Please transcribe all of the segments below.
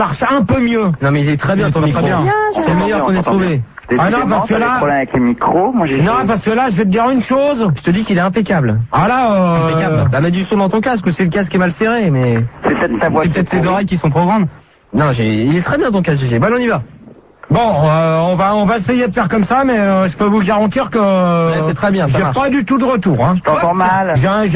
marche un peu mieux. Non mais il est très bien ton micro. C'est le meilleur qu'on ait trouvé. Ah non, parce que là... avec le micro, moi j'ai... Non, parce que là, je vais te dire une chose. Je te dis qu'il est impeccable. Ah là, impeccable. Bah, mets du son dans ton casque, ou c'est le casque qui est mal serré, mais... C'est peut-être ta voix. C'est peut-être tes oreilles qui sont trop grandes. Non, il est très bien ton casque, GG. Bon, on y va. Bon, on va essayer de faire comme ça, mais je peux vous garantir que... c'est très bien, ça j'ai marche. pas du tout de retour, hein. Je t'entends mal. J'ai un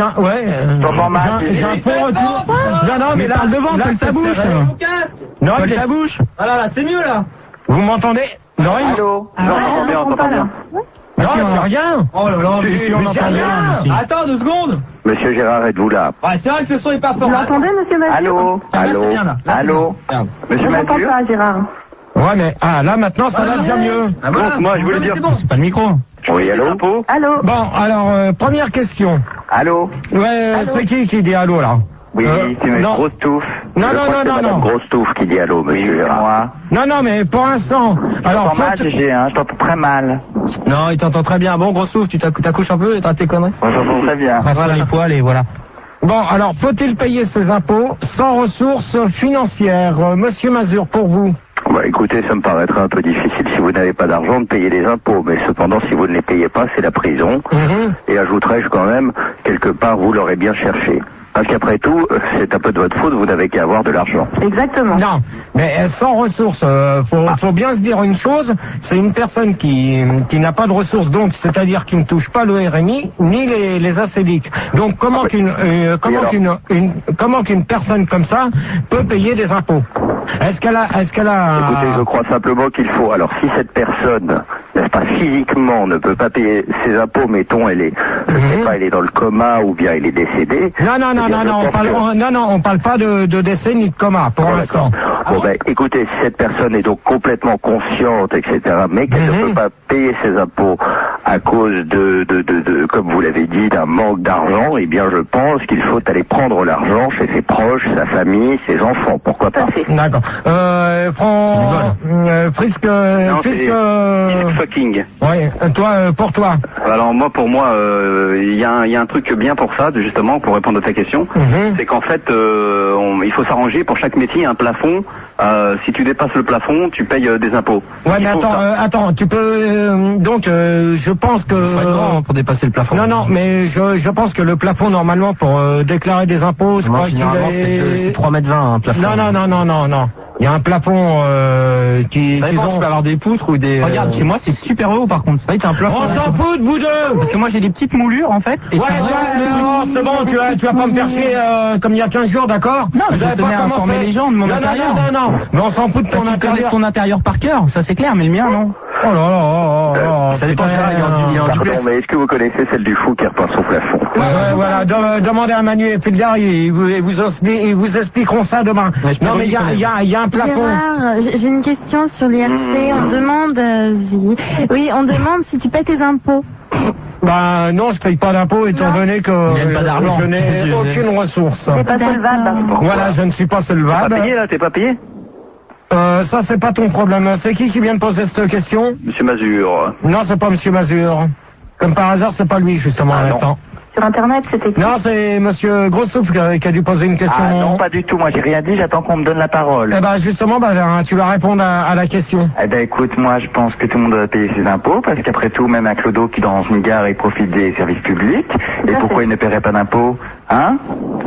faux retour. Non, mais là, devant, comme ta bouche. Non, avec ta bouche. Voilà, là, c'est mieux, là. Vous m'entendez? Non, Allô? J'entends bien, on t'entend bien. Non, c'est rien. Oh là là, on entend rien. Attends 2 secondes. Monsieur Gérard, êtes-vous là? Ouais, c'est vrai que le son est pas fort. Vous m'entendez, monsieur Mazur? Allô? Allô? c'est bien, là. Là, c'est Allô? bien. Monsieur Je n'entends Mazur? pas, Gérard. Ouais, mais là maintenant ça va déjà mieux. Ah, voilà. Donc, moi, je voulais dire... C'est pas le micro. Oui, allô? Allô? Bon, alors première question. Allô? Ouais, c'est qui dit allô là? Oui, c'est M. non. Grostouf. Non, Je non, crois non, que c'est non, Madame non. Grostouf qui dit allô, monsieur Gérard. Moi. Non, mais pour l'instant. Alors, J'entends mal, GG, hein, je t'entends très mal. Non, il t'entend très bien. Bon, gros souffle, tu t'accouches un peu et t'as tes conneries. Moi, j'entends très bien. Voilà les poils et voilà. Bon, alors faut-il payer ses impôts sans ressources financières? Monsieur Mazur, pour vous. Bah, écoutez, ça me paraîtrait un peu difficile si vous n'avez pas d'argent de payer les impôts, mais cependant, si vous ne les payez pas, c'est la prison. Et ajouterais-je quand même, quelque part, vous l'aurez bien cherché. Parce qu'après tout, c'est un peu de votre faute, vous n'avez qu'à avoir de l'argent. Exactement. Non, mais sans ressources, faut bien se dire une chose, c'est une personne qui n'a pas de ressources, donc c'est-à-dire qui ne touche pas le RMI ni les ACDIC. Donc comment qu'une personne comme ça peut payer des impôts? Est-ce qu'elle a Écoutez, je crois simplement qu'il faut. Alors, si cette personne, n'est-ce pas, physiquement ne peut pas payer ses impôts, mettons, elle est, je sais pas, elle est dans le coma ou bien elle est décédée. Non, on parle pas de décès ni de coma pour l'instant. Bon, ben, écoutez, si cette personne est donc complètement consciente, etc., mais qu'elle ne peut pas payer ses impôts à cause de comme vous l'avez dit, d'un manque d'argent, eh bien, je pense qu'il faut aller prendre l'argent chez ses proches, sa famille, ses enfants. Pourquoi pas? D'accord. Frisk. Fucking. Ouais, toi, pour toi. Alors pour moi, il y a un truc bien pour ça, justement, pour répondre à ta question, c'est qu'en fait, il faut s'arranger pour chaque métier un plafond. Si tu dépasses le plafond, tu payes des impôts. Ouais, mais attends, tu peux je pense que pour dépasser le plafond. Non, mais je pense que le plafond normalement pour déclarer des impôts, je crois qu'il est 3,20 m un plafond. Non. Il y a un plafond qui ça dépend, tu peux avoir des poutres ou des... Regarde, chez moi c'est super haut par contre. Ouais, t'as un plafond. On s'en fout de vous deux. Parce que moi j'ai des petites moulures en fait. Et c'est bon, tu vas pas me faire chier comme il y a 15 jours, d'accord? Non, je vais pas informer les gens de mon intérieur. Non. Mais on s'en fout de ton intérieur. Ton intérieur par cœur, ça c'est clair, mais le mien non. Oh là. Ça dépend, Pardon, mais est-ce que vous connaissez celle du fou qui repeint son plafond? Ouais, voilà. Demandez à Manu et Fulgar, ils vous expliqueront ça demain. Non, mais il y a un plafond. Gérard, j'ai une question sur l'IRC. On demande, on demande si tu paies tes impôts. Bah non, je paye pas d'impôts étant donné que je n'ai aucune ressource. T'es pas solvable. Voilà, je ne suis pas solvable. T'es pas payé là, t'es pas payé? Ça c'est pas ton problème. C'est qui vient de poser cette question? Monsieur Mazur. Non, c'est pas Monsieur Mazur. Comme par hasard, c'est pas lui justement à l'instant. Sur Internet, c'était qui? Non, c'est Monsieur Grossouf qui a dû poser une question. Ah non, pas du tout. Moi, j'ai rien dit. J'attends qu'on me donne la parole. Eh ben justement, tu vas répondre à la question. Eh ben écoute, moi, je pense que tout le monde doit payer ses impôts parce qu'après tout, même un clodo qui dans une gare, il profite des services publics. Et pourquoi il ne paierait pas d'impôts? Hein?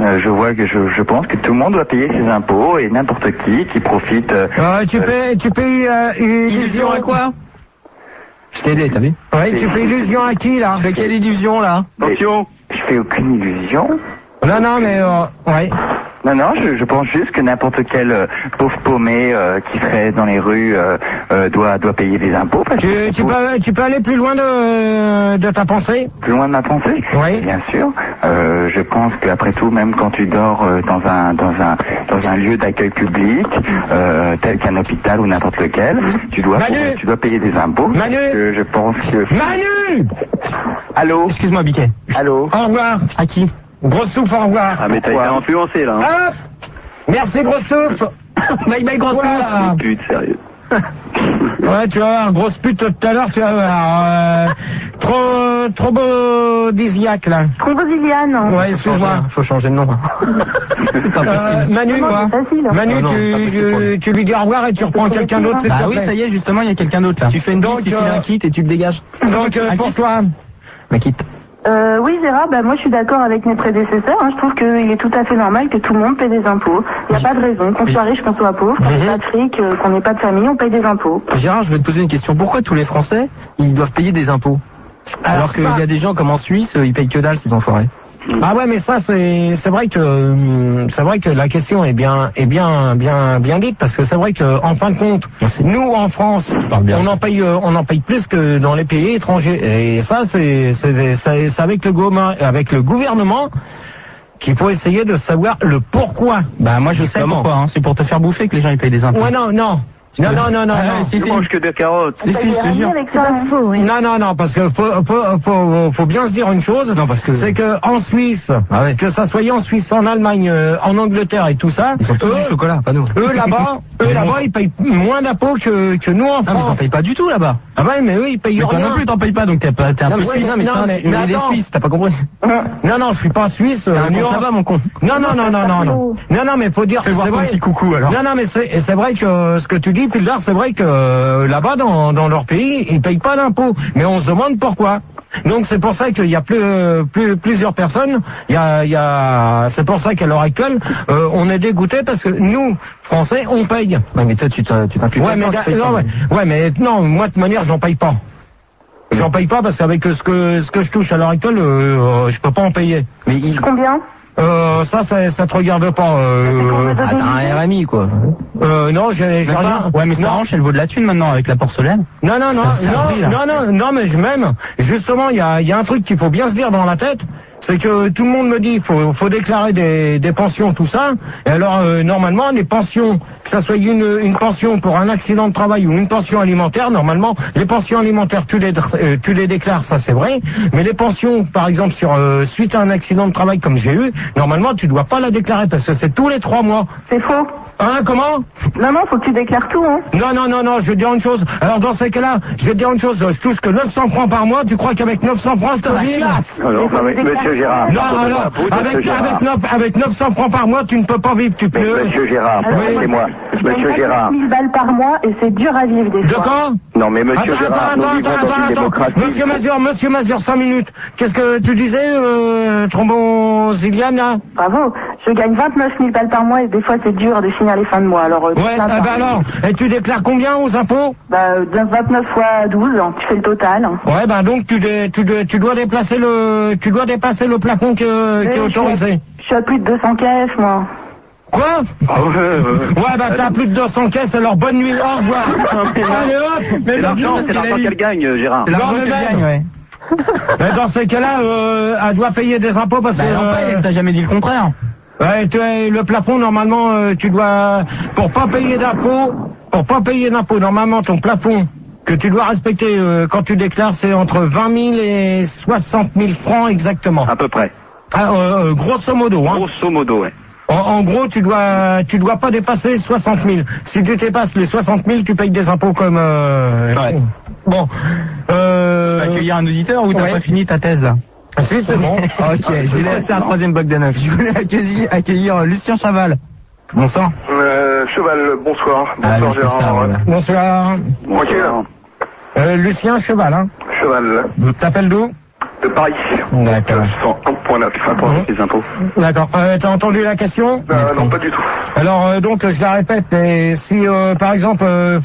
Je pense que tout le monde doit payer ses impôts et n'importe qui profite. Tu payes illusion à quoi? Je t'ai aidé, t'as vu? Oui, tu fais illusion à qui, là? Tu fais quelle illusion, là? Attention! Je fais aucune illusion. Non, mais ouais. Non, je pense juste que n'importe quel pauvre paumé qui serait dans les rues doit payer des impôts. Parce que tu peux aller plus loin de ta pensée? Plus loin de ma pensée? Oui. Bien sûr. Je pense qu'après tout, même quand tu dors dans un lieu d'accueil public, tel qu'un hôpital ou n'importe lequel, tu dois payer des impôts. Manu! Je pense que... Manu! Allô? Excuse-moi, Biquet. Allô? Au revoir. À qui? Grossouf, au revoir. Ah mais t'as été influencé là. Ah, merci Grossouf. Bye Grossouf. Voilà. Pute, sérieux. Ouais, tu vas voir, grosse pute tout à l'heure, tu vas voir. Thrombodisiaque, là. Thrombosiliane. Ouais, excuse-moi. Faut changer de nom. C'est pas possible. Manu, Comment, c'est facile. Manu, tu lui dis au revoir et tu reprends quelqu'un d'autre, c'est Bah oui, ça y est, justement, il y a quelqu'un d'autre là. Tu fais une danse, tu files un kit et tu te dégages. Donc, pour toi. Un kit. Oui, Gérard, moi je suis d'accord avec mes prédécesseurs. Je trouve qu'il est tout à fait normal que tout le monde paie des impôts. Il n'y a pas de raison. Qu'on soit riche, qu'on soit pauvre, qu'on n'ait pas de fric, qu'on n'ait pas de famille, on paye des impôts. Gérard, je vais te poser une question. Pourquoi tous les Français, ils doivent payer des impôts? Alors qu'il y a des gens comme en Suisse, ils payent que dalle, ces enfoirés. Ah ouais, mais ça c'est vrai que la question est bien dite, parce que c'est vrai que en fin de compte, nous en France, on en paye plus que dans les pays étrangers, et ça c'est avec le gouvernement qu'il faut essayer de savoir le pourquoi. Bah moi je sais pourquoi, hein. C'est pour te faire bouffer que les gens ils payent des impôts. Ouais, non. Non. Si, je mange que des carottes. Si, je te jure. C'est pas faux, oui. Non, parce que faut bien se dire une chose. Non, parce que c'est que en Suisse, que ça soit en Suisse, en Allemagne, en Angleterre et tout ça, ils ont tous du chocolat, pas nous. Eux là-bas, ils payent moins d'impôts que nous en France. Non, mais t'en payes pas du tout là-bas. Ah ouais, mais eux ils payent rien. Non plus, t'en payes pas, donc t'es un peu suisse. Mais des Suisses, t'as pas compris. Non, je suis pas suisse. Ça va, mon con. Non, mais faut dire. Fais voir ton petit coucou alors. Non, mais c'est vrai que ce que tu dis, Pildar, c'est vrai que là-bas dans leur pays, ils payent pas d'impôts. Mais on se demande pourquoi. Donc c'est pour ça qu'il y a plusieurs personnes. C'est pour ça qu'à l'heure actuelle, on est dégoûté parce que nous, Français, on paye. Ouais, mais toi, tu t'inclus. Ouais, mais non, moi de toute manière, j'en paye pas. J'en paye pas parce qu'avec ce que je touche à l'heure actuelle, je peux pas en payer. Mais combien? Ça te regarde pas. T'as un RMI quoi. Non, j'ai rien. Ouais, mais ça arrange, elle vaut de la thune maintenant avec la porcelaine. Non, mais même, justement, il y a un truc qu'il faut bien se dire dans la tête, c'est que tout le monde me dit faut déclarer des pensions, tout ça. Et alors normalement les pensions, que ça soit une pension pour un accident de travail ou une pension alimentaire, normalement les pensions alimentaires tu les déclares, ça c'est vrai. Mais les pensions, par exemple suite à un accident de travail comme j'ai eu, normalement tu dois pas la déclarer parce que c'est tous les 3 mois. C'est faux. Hein, comment? Non, faut que tu déclares tout, hein. Non, je vais te dire une chose. Alors, dans ces cas-là, je vais te dire une chose. Je touche que 900 francs par mois. Tu crois qu'avec 900 francs, je te vis? Alors, monsieur Gérard. Non, alors, avec 900 francs par mois, tu ne peux pas vivre, tu peux. Monsieur Gérard, excusez-moi. Monsieur Gérard. 1000 balles par mois et c'est dur à vivre des fois. D'accord? Non, mais monsieur Gérard, nous vivons dans une démocratie. Monsieur Mazur, 5 minutes. Qu'est-ce que tu disais, Thrombosiliane, là? Bravo. Je gagne 29 000 balles par mois et des fois c'est dur de finir les fins de mois. Alors, alors, et tu déclares combien aux impôts? 29 fois 12, tu fais le total. Ouais, donc tu dois dépasser le plafond qui est autorisé. Je suis à plus de 200 caisses, moi. Quoi? Ouais, t'as plus de 200 caisses, alors bonne nuit, au revoir. Allez hop! C'est l'argent qu'elle gagne, Gérard. C'est l'argent qu'elle gagne, ouais. Mais dans ces cas-là, elle doit payer des impôts parce que... T'as jamais dit le contraire. Ouais, le plafond, normalement, tu dois... Pour pas payer d'impôts, normalement, ton plafond que tu dois respecter quand tu déclares, c'est entre 20 000 et 60 000 francs exactement. À peu près. Grosso modo, hein. Grosso modo, ouais. En gros, tu dois pas dépasser 60 000. Si tu dépasses les 60 000, tu payes des impôts comme... Ouais. Bon. Accueillir un auditeur ou t'as pas fini ta thèse là? Si, c'est bon. Ok, j'ai laissé un 3e bloc de 9. Je voulais accueillir Lucien Chaval. Bonsoir. Cheval, bonsoir. Bonsoir Gérard. Voilà. Bonsoir. Tranquille. Lucien Cheval, hein. Cheval. T'appelles d'où? De Paris. D'accord. 101.9. Les impôts. D'accord. T'as entendu la question? Non, pas du tout. Alors, donc, je la répète. Et si, par exemple,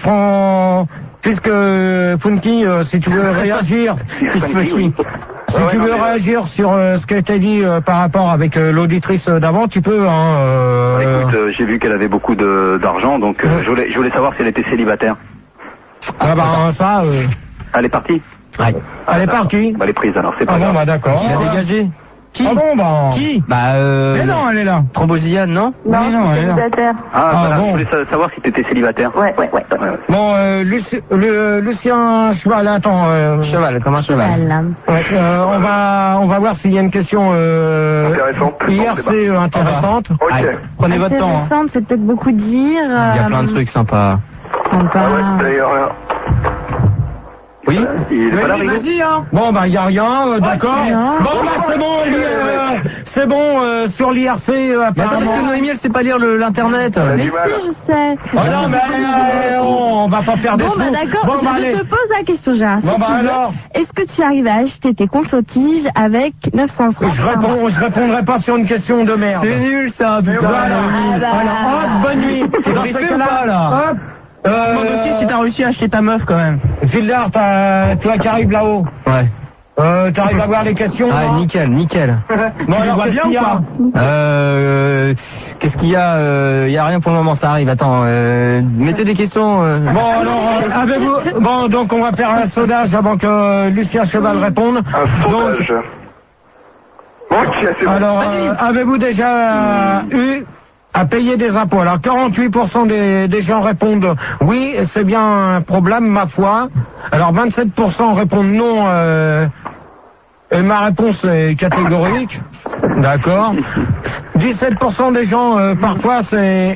puisque Funky, si tu veux réagir, si tu veux réagir sur ce qui a été dit par rapport avec l'auditrice d'avant, tu peux. Écoute, j'ai vu qu'elle avait beaucoup d'argent, donc je voulais savoir si elle était célibataire. Ça. Elle est partie. Ouais. Elle est partie. Elle est prise alors, c'est pas grave. Bon, d'accord. Il a dégagé. Qui? Ah bon, Qui? Mais non, elle est là. Thrombosiliane, non? Non, elle est là. célibataire. Voilà, bon. je voulais savoir si t'étais célibataire. Ouais. Bon, Lucien Cheval, attends. Cheval, comment cheval? Ouais, on va voir s'il y a une question intéressante. IRC intéressante. Ok. Prenez votre temps. Intéressante, c'est peut-être beaucoup dire. Il y a plein de trucs sympas. Ah ouais, d'ailleurs, Oui. Il est pas là, Rigo. Vas-y, hein. Bon, bah, y a rien, d'accord. Bon, bah, c'est bon, c'est bon, sur l'IRC, Attends, parce que Noémie, elle sait pas lire l'internet. Mais si, je sais. Oh non, mais on va pas perdre. Bon, bah d'accord, Bon, bah, je allez. te pose la question, Gérard. Bon, Si bah, tu veux, alors. est-ce que tu arrives à acheter tes comptes aux tiges avec 900 francs Je répondrai pas sur une question de merde. C'est nul, ça, putain. Voilà. Ah, bah. Alors, hop, bonne nuit. T'es Dans ce briefé ou cas-là, pas, là hop. Demande aussi si t'as réussi à acheter ta meuf, quand même. Gildard, toi qui arrives là-haut. Ouais. T'arrives à voir les questions? Ah, non nickel, nickel. Bon, alors, qu'est-ce qu'il y a? Qu'est-ce qu'il y a? Y a rien pour le moment, ça arrive. Attends, mettez des questions. Bon, alors, avez-vous... Bon, donc, on va faire un sondage avant que Lucien Cheval réponde. Un sondage. Ok, c'est bon. Alors, avez-vous déjà eu à payer des impôts? Alors, 48% des gens répondent oui, c'est bien un problème, ma foi. Alors, 27% répondent non, et ma réponse est catégorique. D'accord. 17% des gens, parfois, c'est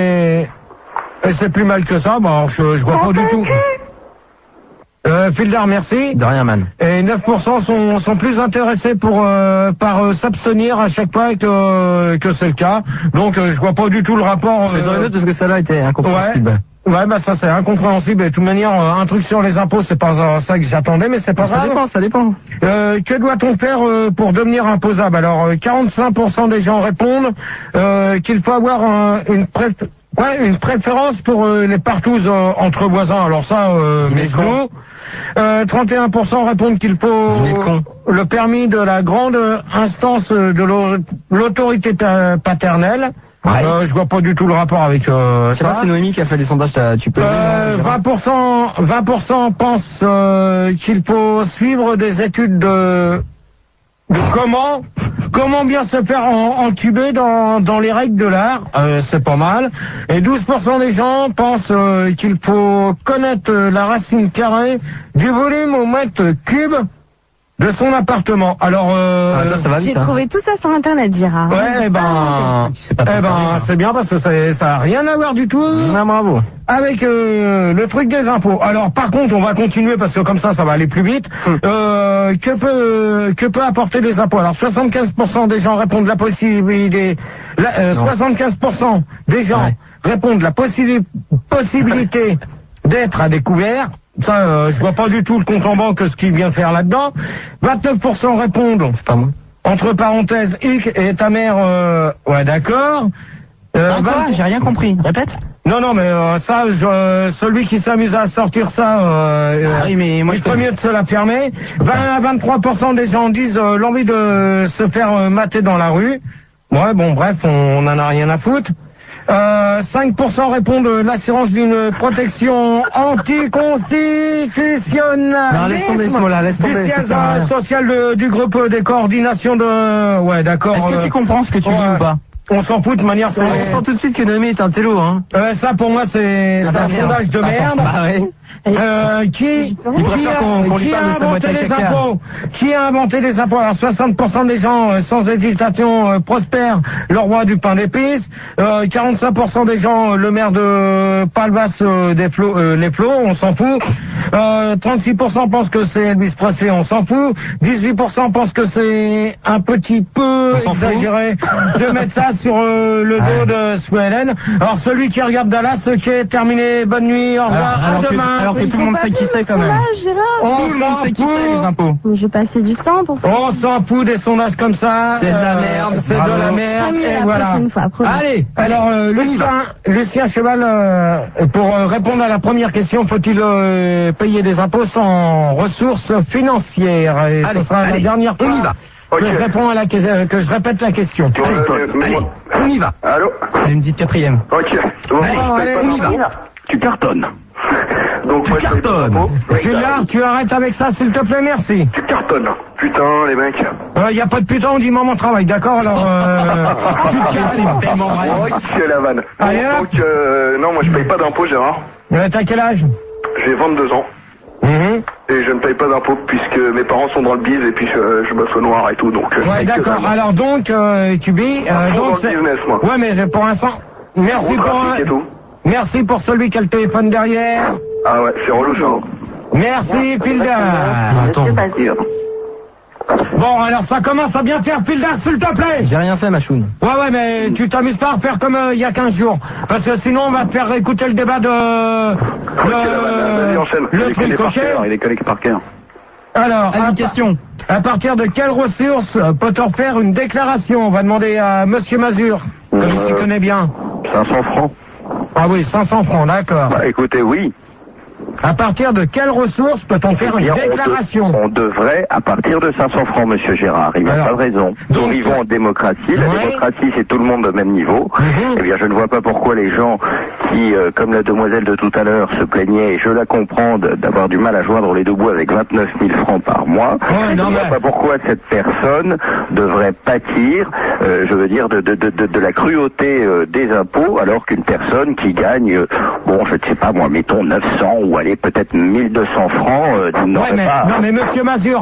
plus mal que ça. Bon, alors, je vois pas du tout. Fildar, merci. De rien, man. Et 9% sont plus intéressés par s'abstenir à chaque fois que c'est le cas. Donc je vois pas du tout le rapport. Les autres, parce que celle-là était incompréhensible. Ouais, bah ça c'est incompréhensible. Et de toute manière, un truc sur les impôts, c'est pas ça que j'attendais, mais c'est pas grave. Ça dépend. Que doit-on faire pour devenir imposable? Alors 45% des gens répondent qu'il faut avoir une préférence pour les partouzes entre voisins. Alors ça, mes genoux. 31% répondent qu'il faut le permis de la grande instance de l'autorité paternelle. Ouais. Je vois pas du tout le rapport avec je sais pas, c'est Noémie qui a fait des sondages, tu peux 20% pensent qu'il faut suivre des études de comment bien se faire entuber dans les règles de l'art, c'est pas mal. Et 12% des gens pensent qu'il faut connaître la racine carrée du volume au mètre cube de son appartement. Alors, ça va vite, j'ai trouvé tout ça sur Internet, Gérard. Ouais, c'est bien parce que ça a rien à voir du tout. Bravo. Avec le truc des impôts. Alors, par contre, on va continuer parce que comme ça va aller plus vite. Que peut apporter les impôts? Alors, 75% des gens répondent la possibilité. 75% des gens répondent la possibilité d'être à découvert. Ça, je vois pas du tout le compte en banque, ce qu'il vient faire là-dedans. 29% répondent, c'est pas moi, entre parenthèses, hic et ta mère, ouais, d'accord. J'ai rien compris. Répète. Non, mais ça, celui qui s'amuse à sortir ça, oui, mais moi, il ferait mieux de se la fermer. 20 à 23% des gens disent l'envie de se faire mater dans la rue. Ouais, bon, bref, on en a rien à foutre. 5% répondent l'assurance d'une protection anticonstitutionnelle. Non, laisse tomber ce mot-là, laisse tomber. Du siège social du groupe des coordinations de... Ouais, d'accord. Est-ce que tu comprends ce que tu dis ou pas? On s'en fout de manière... On sent tout de suite que Noémie est un télo, hein. Ça, pour moi, c'est un sondage de merde. Bah ouais. Qui a inventé les impôts? Alors 60% des gens sans hésitation prospèrent le roi du pain d'épices. 45% des gens le maire de Palmas les Flots, on s'en fout. 36% pensent que c'est Elvis Presley, on s'en fout. 18% pensent que c'est un petit peu exagéré de mettre ça sur le dos de Sweden. Alors celui qui regarde Dallas, qui est terminé, bonne nuit, au revoir, à demain. Alors que tout le monde sait qui c'est quand même. On s'en fout les impôts. Mais je vais passer du temps pour faire. On s'en fout des sondages comme ça. C'est de la merde. C'est de la merde. Et voilà. Allez, alors Lucien Cheval, pour répondre à la première question, faut-il payer des impôts sans ressources financières? Et ce sera la dernière fois. On y va. Que je réponds que je répète la question. Allez, on y va. Allô? Allez, une petite quatrième. Ok. Allez, on y va. Tu cartonnes. Donc, tu cartonnes. Gilard, tu arrêtes avec ça, s'il te plaît, merci. Tu cartonnes. Putain, les mecs. Y a pas de putain, on dit moment travail, d'accord? Alors, tu te casses, tellement vrai. Ok, la vanne. Allez, hop. Donc, non, moi je paye pas d'impôts, Gérard. T'as quel âge? J'ai 22 ans. Et je ne paye pas d'impôts puisque mes parents sont dans le biz et puis je bosse au noir et tout, donc... ouais, d'accord. Alors donc, tu billes... donc dans le business, moi. Ouais, mais pour l'instant... Merci pour celui qui a le téléphone derrière. Ah ouais, c'est relou ça. Merci, Filda. Je suis pas sûr. Bon, alors ça commence à bien faire, Filda, s'il te plaît. J'ai rien fait, Machoun. Ouais, mais tu t'amuses pas à faire comme il y a 15 jours. Parce que sinon, on va te faire écouter le débat de... Le truc coché. Il est collé par cœur. Alors, une question. À partir de quelle ressource peut-on faire une déclaration? On va demander à Monsieur Mazur, comme il s'y connaît bien. 500 francs. Ah oui, 500 francs, d'accord. Bah, écoutez, oui. À partir de quelle ressource peut-on faire une déclaration? On devrait, à partir de 500 francs, Monsieur Gérard. Il n'a pas de raison. Nous vivons en démocratie. La démocratie, c'est tout le monde au même niveau. Eh bien, je ne vois pas pourquoi les gens qui, comme la demoiselle de tout à l'heure, se plaignaient, et je la comprends, d'avoir du mal à joindre les deux bouts avec 29 000 francs par mois. Je ne vois pas pourquoi cette personne devrait pâtir, je veux dire, de la cruauté des impôts, alors qu'une personne qui gagne, bon, je ne sais pas moi, mettons 900 ou allez peut-être 1200 francs, n'aurait pas... Non mais Monsieur Mazur,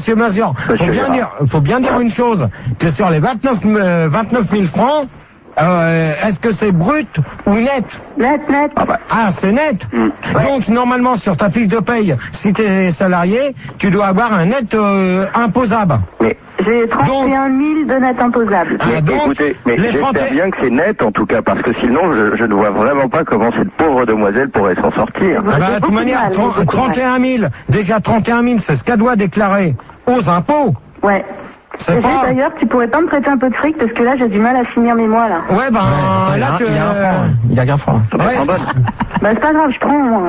faut bien dire une chose, que sur les 29 000 francs, est-ce que c'est brut ou net? Net. Ah, c'est net. Donc normalement sur ta fiche de paye, si tu es salarié, tu dois avoir un net imposable. Mais j'ai 31 000 de net imposable. Mais écoutez, mais j'espère bien que c'est net en tout cas, parce que sinon je ne vois vraiment pas comment cette pauvre demoiselle pourrait s'en sortir. De toute manière, 31 000, déjà 31 000, c'est ce qu'elle doit déclarer aux impôts. Ouais. D'ailleurs, tu pourrais pas me prêter un peu de fric parce que là j'ai du mal à finir mes mois là. Ouais, là tu... Il a rien franc. Bah c'est pas grave, je prends moi.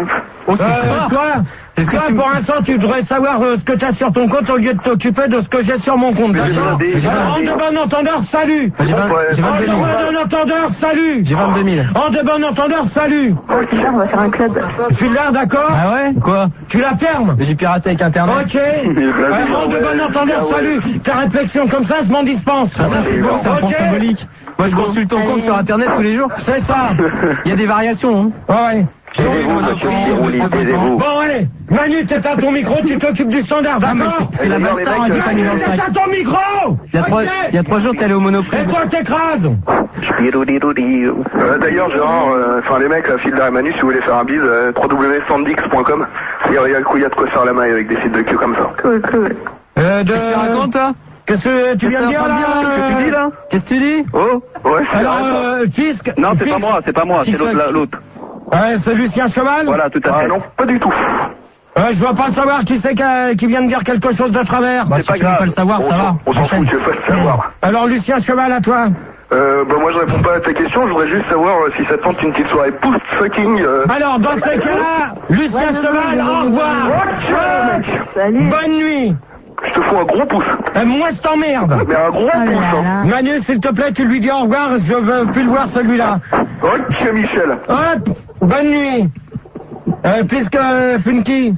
Toi, pour l'instant, tu devrais savoir ce que tu as sur ton compte au lieu de t'occuper de ce que j'ai sur mon compte. D'accord. En de bon entendeur, salut. J'ai 22 000. En de bon entendeur, salut. J'ai 22 000. En de bon entendeur, salut. Oh, c'est ça, on va faire un club. Tu l'as, d'accord? Ah ouais? Quoi? Tu la fermes? J'ai piraté avec Internet. Ok. En de bon entendeur, salut. Ta réflexion comme ça, je m'en dispense. Ah, ça, c'est bon, c'est un point symbolique. Moi, je consulte ton compte sur Internet tous les jours. C'est ça. Il y a des variations, hein. Ouais. Taisez-vous. Bon, allez. Manu, t'éteins ton micro, tu t'occupes du standard, d'accord? C'est la Bastard en Italie. T'éteins ton micro! Il y a 3 jours, t'es allé au Monoprix. Et toi, t'écrases! D'ailleurs, Gérard, les mecs, Filda et Manu, si vous voulez faire un bise, www.sandix.com. Il y a de quoi faire la maille avec des sites de cul comme ça. Cool. Qu'est-ce que tu racontes, toi? Qu'est-ce que tu viens de dire, là? Qu'est-ce que tu dis, là? Qu'est-ce que tu dis? Oh, ouais, c'est alors, Fisc. Non, c'est pas moi, c'est l'autre. Ouais, c'est Lucien Cheval? Voilà, tout à fait. Non, pas du tout. Je veux pas le savoir qui c'est qui vient de dire quelque chose de travers. Bah, si tu veux pas le savoir, ça va. On s'en fout, tu veux pas le savoir. Alors, Lucien Cheval, à toi. Moi je réponds pas à ta question, je voudrais juste savoir si ça tente une petite soirée post-fucking. Alors, dans ces cas-là, Lucien Cheval, au revoir. Salut. Bonne nuit. Je te fous un gros pouce. Moi, je t'emmerde. Mais un gros pouce, hein. Manu, s'il te plaît, tu lui dis au revoir, je veux plus le voir celui-là. Ok, Michel. Hop, bonne nuit. Puisque Funky.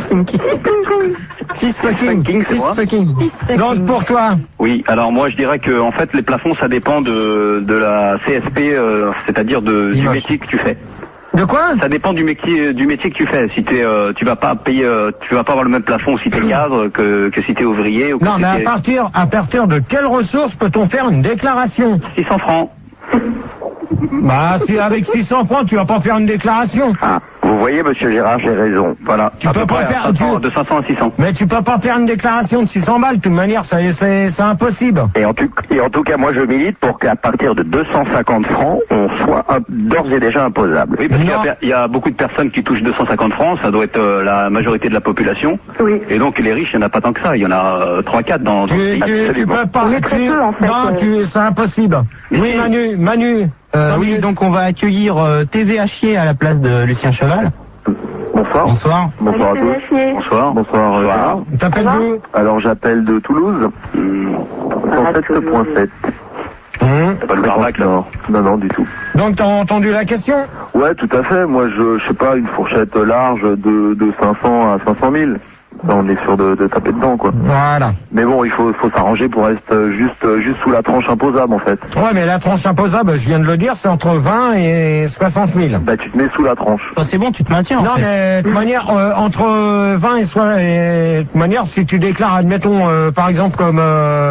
Fist fucking. Donc pour toi. Oui, alors moi je dirais que en fait les plafonds ça dépend de la CSP, c'est-à-dire du métier que tu fais. De quoi? Ça dépend du métier que tu fais. Si tu vas pas payer, tu vas pas avoir le même plafond si t'es cadre que si t'es ouvrier ou que non, mais à partir de quelle ressource peut-on faire une déclaration? 600 francs. Bah, si avec 600 francs, tu vas pas faire une déclaration. Ah, vous voyez, Monsieur Gérard, j'ai raison. Voilà. Tu peux pas faire de 500 à 600. Mais tu peux pas faire une déclaration de 600 balles. De toute manière, c'est impossible. Et en tout cas, moi, je milite pour qu'à partir de 250 francs, on soit d'ores et déjà imposable. Oui, parce qu'il y a beaucoup de personnes qui touchent 250 francs. Ça doit être la majorité de la population. Oui. Et donc, les riches, il n'y en a pas tant que ça. Il y en a 3-4 dans tu peux parler très peu, en fait. Non, c'est impossible. Oui, Manu. Oui, donc on va accueillir TV à chier à la place de Lucien Cheval. Bonsoir. Bonsoir. Bonsoir à tous. Bonsoir. Bonsoir. T'appelles d'où? Alors j'appelle de Toulouse. 107.7. Pas le Barbac, là. Non, du tout. Donc t'as entendu la question? Ouais, tout à fait. Moi, je sais pas, une fourchette large de 500 à 500 000. Là, on est sûr de taper dedans, quoi. Voilà. Mais bon, il faut s'arranger pour rester juste sous la tranche imposable, en fait. Ouais, mais la tranche imposable, je viens de le dire, c'est entre 20 et 60 000. Bah, tu te mets sous la tranche. C'est bon, tu te maintiens. Non, mais de toute manière, entre 20 et 60, de toute manière, si tu déclares, admettons, par exemple, comme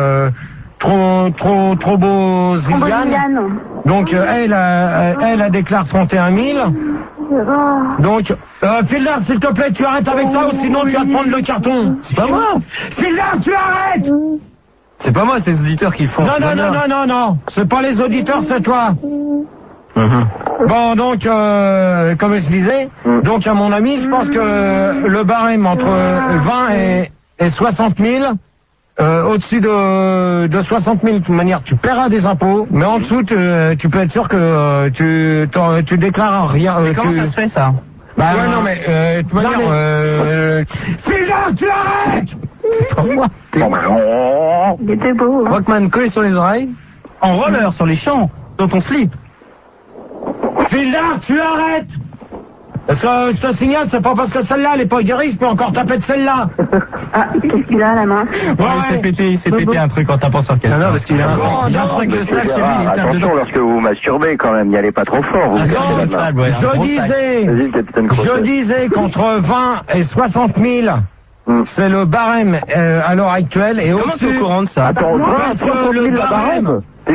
trop beau Ziliane. Donc, elle déclare 31 000. Donc, Filder, s'il te plaît, tu arrêtes avec ça ou sinon tu vas te prendre le carton. C'est pas moi. Filder, tu arrêtes. C'est pas moi, c'est les auditeurs qui le font. Non. C'est pas les auditeurs, c'est toi. Bon, donc, comme je disais, donc à mon avis, je pense que le barème entre 20 et 60 000, au-dessus de 60 000, de toute manière, tu paieras des impôts, mais en dessous, tu peux être sûr que tu déclares rien. Mais comment ça se fait, ça? Bah ouais, non, mais de toute manière, Filder, tu arrêtes. C'est pas moi. Il était beau. Rockman collé sur les oreilles, en roller sur les champs, dans ton slip. Filder, tu arrêtes. Parce que je te signale, c'est pas parce que celle-là, elle est pas guérie, je peux encore taper de celle-là. Ah, qu'est-ce qu'il a à la main? Il s'est pété un truc en tapant sur quelqu'un. Non, parce qu'il a un sac de sable chez lui. Attention, lorsque vous vous masturbez, quand même, n'y allez pas trop fort. Je disais qu'entre 20 et 60 000, c'est le barème à l'heure actuelle. Et comment tu es au courant de ça? Attends, parce que le barème... Oh,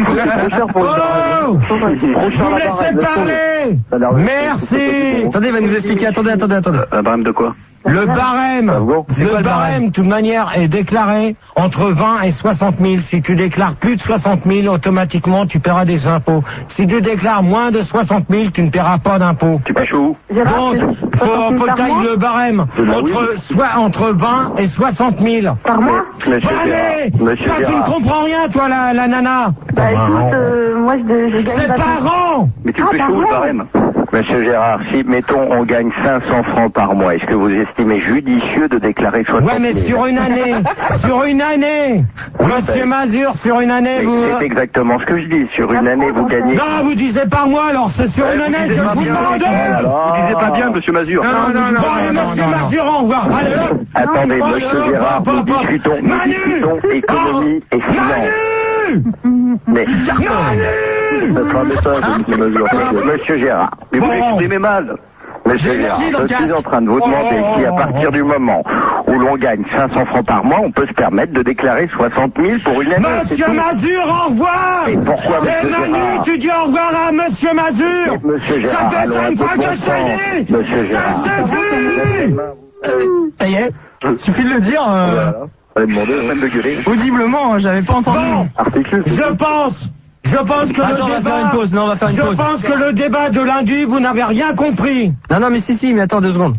vous me laissez parler. Merci. Attendez, il va nous expliquer. Attendez. Un barème de quoi? Le barème, de toute manière, est déclaré entre 20 et 60 000. Si tu déclares plus de 60 000, automatiquement, tu paieras des impôts. Si tu déclares moins de 60 000, tu ne paieras pas d'impôts. Tu pêches où? Donc, faut tailler le barème entre 20 et 60 000. Par mois? Allez, toi, tu ne comprends rien, toi, la nana. Bah écoute, moi je gagne c'est pas par an. Mais tu pêches où le barème? Monsieur Gérard, si, mettons, on gagne 500 francs par mois, est-ce que vous estimez judicieux de déclarer 60 000? Ouais, mais sur une année, Monsieur Mazur, sur une année, vous... C'est exactement ce que je dis, sur une année, vous gagnez... Non, vous disiez par mois, alors c'est sur une année que je vous demande. Vous disiez pas bien, Monsieur Mazur. Non, Monsieur Mazur, au revoir. Allez, hop. Attendez, Monsieur Gérard, nous discutons économie et finance. Mais... Ça sera un message, Monsieur Gérard. Mais vous l'exprimez mal. Monsieur Gérard, je suis en train de vous demander si à partir du moment où l'on gagne 500 francs par mois, on peut se permettre de déclarer 60 000 pour une année. Monsieur Mazur, au revoir. Et pourquoi, Monsieur Gérard? Manu, tu dis au revoir à Monsieur Mazur. Monsieur Gérard, ça fait 5 fois que je te dis. Monsieur Gérard. Ça suffit. Ça y est, suffit de le dire. Allez demander la peine de gueuler. Audiblement, j'avais pas entendu. Bon, je pense que Attends, on va faire une pause. Non, on va faire une pause. Je pense que le débat de lundi, vous n'avez rien compris. Non, mais si, mais attends 2 secondes.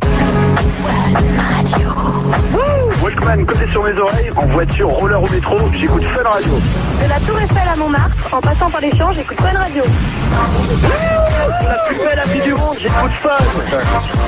Walkman collé sur mes oreilles, en voiture, roller au métro, j'écoute Fun Radio. De la Tour Eiffel à Montmartre, en passant par les champs, j'écoute Fun Radio. La plus belle amie du monde, j'écoute Fun.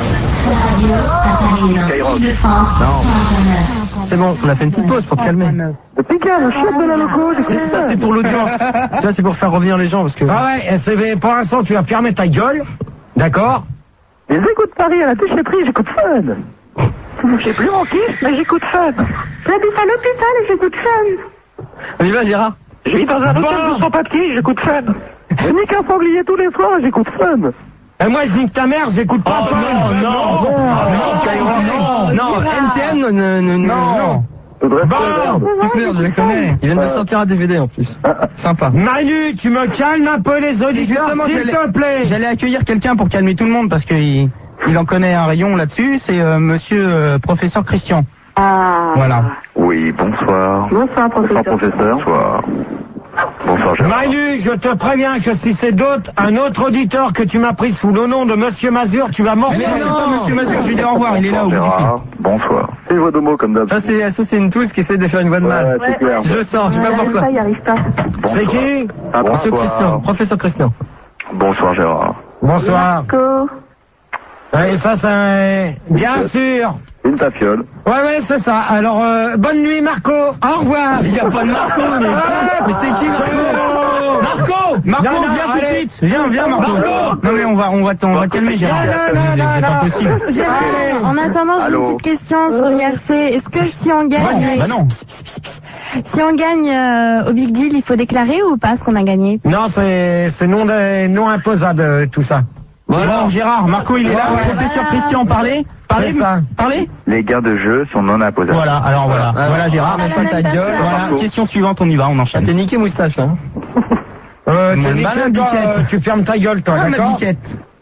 C'est bon, on a fait une petite pause pour te calmer. Picard, le chef de la loco, Ça, c'est pour l'audience. Tu vois, c'est pour faire revenir les gens parce que... Ah ouais, pour l'instant, tu vas fermer ta gueule. D'accord? Les écoutes Paris à la déchetterie, j'écoute Fun. J'ai plus mon kiff, mais j'écoute Fun. J'habite à l'hôpital et j'écoute Fun. On y va, Gérard? Je vis dans un hôtel de sans papier, j'écoute Fun. Je nique un sanglier tous les soirs, j'écoute Fun. Et moi, je nique ta mère, j'écoute pas Fun. Non, NTM, non. Je les connais. Il vient de sortir un DVD en plus. Sympa. Manu, tu me calmes un peu les auditeurs, s'il te plaît. J'allais accueillir quelqu'un pour calmer tout le monde parce qu'il en connaît un rayon là-dessus. C'est monsieur professeur Christian. Ah. Voilà. Oui, bonsoir. Bonsoir, professeur. Bonsoir. Bonsoir, Gérard. Manu, je te préviens que si c'est un autre auditeur que tu m'as pris sous le nom de Monsieur Mazur, tu vas mordre. Non, Monsieur Mazur, je lui dis au revoir, il est là au bout du fil. Bonsoir. C'est une voix de mots comme d'hab. Ça, c'est une touche qui essaie de faire une voix de mal. Ouais, c'est clair. Je le sens, je sais pas pourquoi. Ça, il arrive pas. C'est qui? Monsieur Christian, professeur Christian. Bonsoir, Gérard. Bonsoir. Marco. Et ça, c'est... Bien sûr. Une tafiole. Ouais, c'est ça. Alors, bonne nuit, Marco. Au revoir. Il n'y a pas de Marco, mais c'est qui, Marco? Marco, viens tout de suite. Viens, Marco. Non, mais on va calmer, Gérard. C'est pas possible. Gérard, en attendant, j'ai une petite question sur l'IRC. Est-ce que si on gagne... Bah non. Si on gagne au Big Deal, il faut déclarer ou pas ce qu'on a gagné? Non, c'est non imposable, tout ça. Bon, Gérard, Marco, il est là. Professeur Christian, parlez. Les gains de jeu sont non imposables. Voilà, alors voilà Gérard, mets ça ta gueule. Voilà, question suivante, on y va, on enchaîne. T'es niqué moustache, là. Tu fermes ta gueule, toi, d'accord? Ma biquette.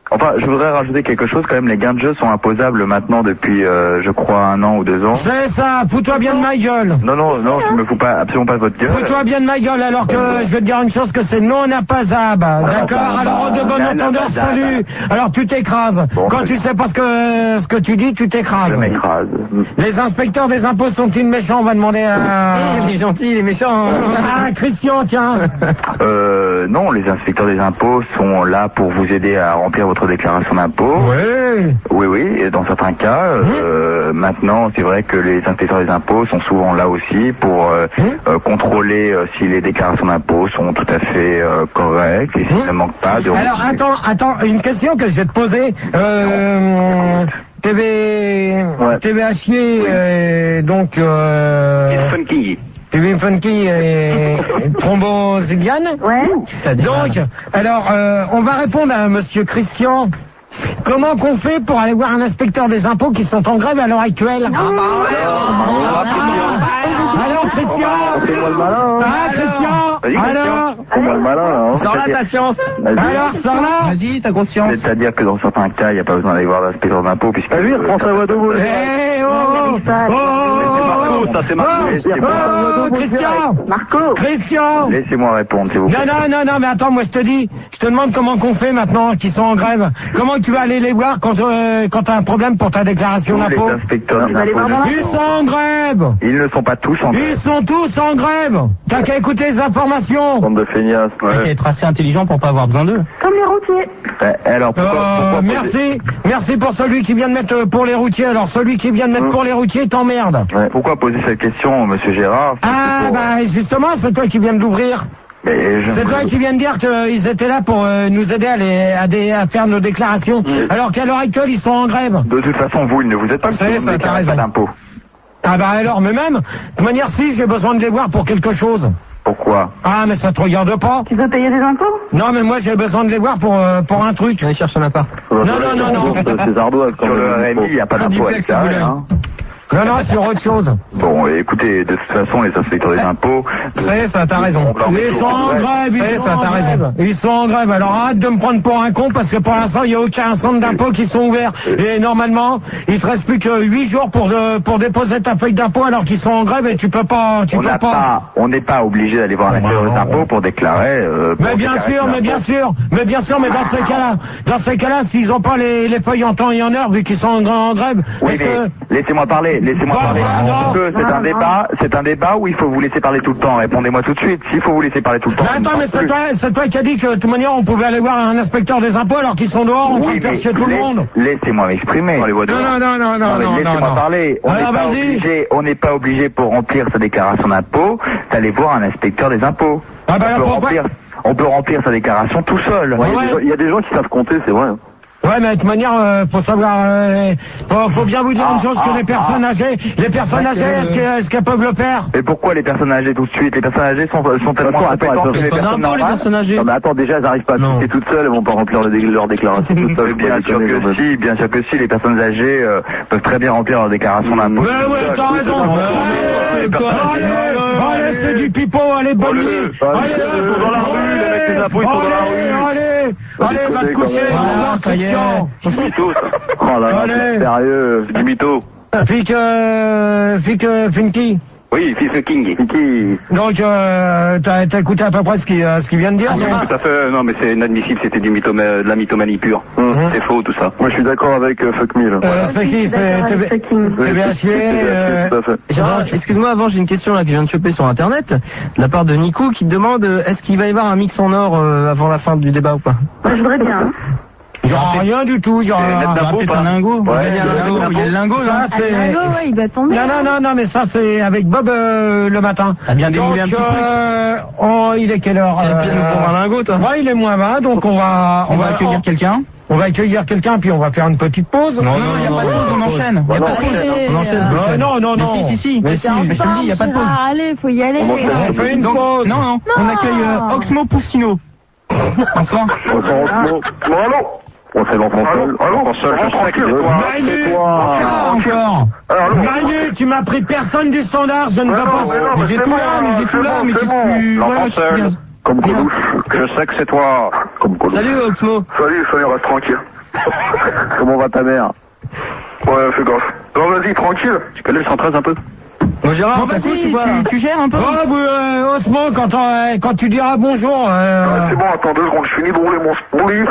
Enfin, je voudrais rajouter quelque chose quand même. Les gains de jeu sont imposables maintenant depuis, je crois, 1 an ou 2 ans. C'est ça, fous-toi bien de ma gueule. Non, je me fous pas, absolument pas de votre gueule. Fous-toi bien de ma gueule, alors que je vais te dire une chose, que c'est non imposable. D'accord? Alors, de bon entendeur, salut. Alors, tu t'écrases. Bon, quand tu sais pas ce que tu dis, tu t'écrases. Je m'écrase. Les inspecteurs des impôts sont-ils méchants? On va demander à... Les gentils, les méchants. Ah, Christian, tiens. Non, les inspecteurs des impôts sont là pour vous aider à remplir votre déclaration d'impôt. Oui, et dans certains cas, maintenant, c'est vrai que les inspecteurs des impôts sont souvent là aussi pour contrôler si les déclarations d'impôts sont tout à fait correctes et s'il ne manque pas de... Alors, attends, une question que je vais te poser. TVHier, donc... Funky. TV Funky et Thrombosiliane. Ouais. Donc, alors, on va répondre à monsieur Christian. Comment qu'on fait pour aller voir un inspecteur des impôts qui sont en grève à l'heure actuelle? Alors, Christian. Fais-moi le malin. Ah, Christian. Alors. Fais-moi le malin, là. Sors là ta science. Alors, sors là. Vas-y, ta conscience. C'est-à-dire que dans certains cas, il n'y a pas besoin d'aller voir l'inspecteur d'impôt puisque... Lui, il reprend sa voix de vous. Ça c'est Marco. Christian. Laissez-moi répondre, s'il vous plaît. Non, mais attends, moi je te demande comment qu'on fait maintenant qu'ils sont en grève. Comment tu vas aller les voir quand t'as un problème pour ta déclaration d'impôt? Les inspecteurs des impôts. Ils sont en grève. Ils ne sont pas tous en grève. Ils sont tous en grève. T'as qu'à écouter les informations. Bande de feignasses, T'as qu'à être assez intelligent pour pas avoir besoin d'eux. Comme les routiers. Alors, pourquoi Merci pour celui qui vient de mettre pour les routiers. Alors celui qui vient de mettre pour les routiers t'emmerde. Pourquoi poser cette question, monsieur Gérard? Justement, c'est toi qui viens de l'ouvrir. C'est toi qui viens de dire qu'ils étaient là pour nous aider à faire nos déclarations. Alors qu'à l'heure actuelle, ils sont en grève. De toute façon, vous, ils ne vous êtes pas d'impôt. Alors, mais même, de toute manière, si, j'ai besoin de les voir pour quelque chose. Pourquoi? Ah, mais ça te regarde pas. Tu veux payer des impôts? Non, mais moi, j'ai besoin de les voir pour un truc. Allez chercher un appart. Non. C'est ardoise. Sur le RMI, il n'y a pas d'impôt. Non, sur autre chose. Bon, écoutez, de toute façon, les inspecteurs des impôts... C'est ça, t'as raison. Ils sont en grève, Ils sont en grève. Alors arrête de me prendre pour un con, parce que pour l'instant, il n'y a aucun centre d'impôt qui sont ouverts. Et normalement, il te reste plus que 8 jours pour déposer ta feuille d'impôt alors qu'ils sont en grève et tu peux pas... On n'est pas obligé d'aller voir l'inspecteur des impôts pour déclarer... Mais bien sûr, mais dans ces cas-là, s'ils n'ont pas les feuilles en temps et en heure, vu qu'ils sont en grève... Oui, mais laissez-moi parler. C'est un débat où il faut vous laisser parler tout le temps. Répondez-moi tout de suite. S'il faut vous laisser parler tout le temps. Mais attends, mais c'est toi qui as dit que de toute manière on pouvait aller voir un inspecteur des impôts alors qu'ils sont dehors en train de faire chier tout le monde. Laissez-moi m'exprimer. Non. Laissez-moi parler. On n'est pas obligé pour remplir sa déclaration d'impôt d'aller voir un inspecteur des impôts. On peut remplir sa déclaration tout seul. Il y a des gens qui savent compter, c'est vrai. Ouais, mais de toute manière, faut savoir, faut bien vous dire une chose, que les personnes âgées, est-ce qu'elles peuvent le faire? Et pourquoi les personnes âgées tout de suite? Les personnes âgées sont tellement compétentes que les personnes normales. Les personnes âgées. Non, mais attends, déjà, elles n'arrivent pas à piquer toutes seules, elles vont pas remplir leur déclaration toutes seules. Bien sûr que si, les personnes âgées peuvent très bien remplir leur déclaration d'impôt. Mais ouais, t'as raison. Allez, c'est du pipeau, allez, bonne nuit. Allez, ils sont dans la rue, les mecs des impôts, ils sont dans la rue. Allez, va te coucher, ça y est. Du mytho, ça. Oh là là, c'est sérieux, du mytho. Finky. Oui, fils King. Donc, t'as écouté à peu près ce qu'il vient de dire? Tout à fait, non, mais c'est inadmissible, c'était de la mythomanie pure. C'est faux, tout ça. Moi, je suis d'accord avec Fuck Me, là. C'est qui? C'est TVHier. Gérard, excuse-moi, avant, j'ai une question là que je viens de choper sur Internet, de la part de Nico, qui demande est-ce qu'il va y avoir un mix en or avant la fin du débat ou pas? Je voudrais bien. Il n'y aura rien du tout, il y aura peut-être un lingot. Il y a le lingot, là. Le lingot, ouais, il va tomber. Non, mais ça, c'est avec Bob le matin. Ah, bien démouler un petit truc. Il est quelle heure? Il a nous prendre un lingot, toi. Ouais, il est moins 20, donc on va accueillir quelqu'un. On va accueillir quelqu'un, puis on va faire une petite pause. Non, il n'y a pas de pause, on enchaîne. Il n'y a pas de pause, on enchaîne. Non. Si. Mais je te le dis, il n'y a pas de pause. Allez, faut y aller. On fait une pause. Non. On accueille Oxmo Poussino. Bonsoir. Allô? On fait l'enfant seul. Je sais que c'est toi. Encore. Maïné, tu m'as pris personne du standard, je ne veux pas. Mais j'ai tout là, mais qu'est-ce que tu... L'enfant seul. Comme Coluche. Je sais que c'est toi. Comme Coluche. Salut Oxmo. Salut, reste tranquille. Comment va ta mère? Ouais, fais gaffe. Non, vas-y, tranquille. Tu connais le 113 un peu? Bon, Gérard, Bon, vas-y, tu gères un peu? Osmo, quand tu diras bonjour... Ouais, c'est bon, attends 2 secondes, je finis de rouler mon spliff.